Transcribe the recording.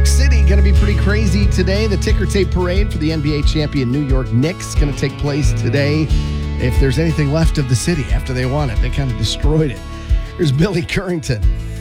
York City, going to be pretty crazy today. The ticker tape parade for the NBA champion New York Knicks going to take place today. If there's anything left of the city after they won it, they kind of destroyed it. Here's Billy Currington.